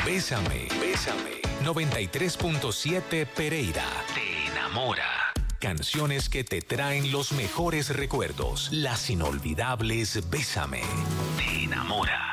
Bésame, Bésame. 93.7 Pereira. Te enamora. Canciones que te traen los mejores recuerdos. Las inolvidables Bésame. Te enamora.